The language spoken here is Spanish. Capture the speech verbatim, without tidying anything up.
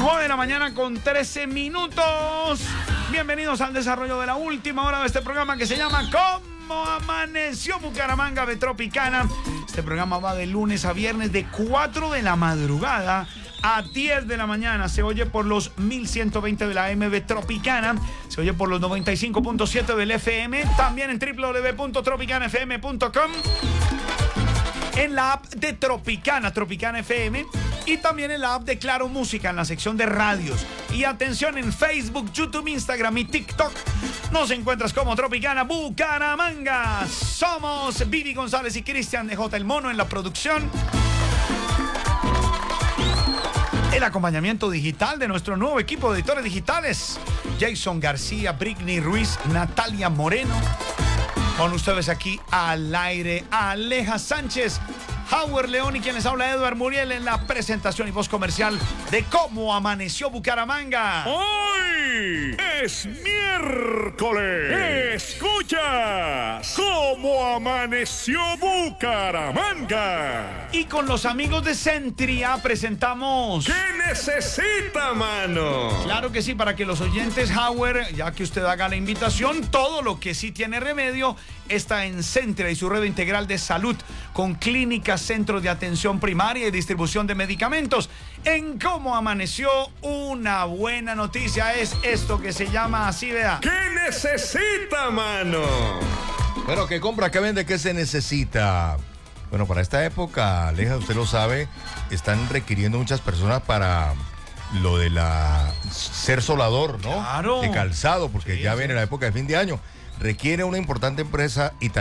nueve de la mañana con trece minutos. Bienvenidos al desarrollo de la última hora de este programa que se llama ¿Cómo amaneció Bucaramanga de Tropicana? Este programa va de lunes a viernes de cuatro de la madrugada a diez de la mañana. Se oye por los mil ciento veinte de la A M de Tropicana. Se oye por los noventa y cinco punto siete del F M. También en w w w punto tropicana f m punto com. En la app de Tropicana, Tropicana F M. Y también en la app de Claro Música, en la sección de radios. Y atención, en Facebook, YouTube, Instagram y TikTok nos encuentras como Tropicana Bucaramanga. Somos Vivi González y Cristian de J. El Mono en la producción. El acompañamiento digital de nuestro nuevo equipo de editores digitales. Jason García, Britney Ruiz, Natalia Moreno. Con ustedes aquí al aire, Aleja Sánchez, Howard León y quien les habla, Edward Muriel, en la presentación y voz comercial de Cómo Amaneció Bucaramanga. Hoy es miércoles. Escuchas Cómo Amaneció Bucaramanga. Y con los amigos de Centria presentamos... ¿Qué necesita, mano? Claro que sí, para que los oyentes, Howard, ya que usted haga la invitación, todo lo que sí tiene remedio está en Centria y su red integral de salud, con clínicas, centros de atención primaria y distribución de medicamentos. En Cómo Amaneció, una buena noticia es esto que se llama así, vea. ¿Qué necesita, mano? Bueno, ¿qué compra, qué vende, qué se necesita? Bueno, para esta época, Aleja, usted lo sabe, están requiriendo muchas personas para lo de la ser solador, ¿no? Claro. De calzado, porque Sí, ya sí. viene la época de fin de año. Requiere una importante empresa italiana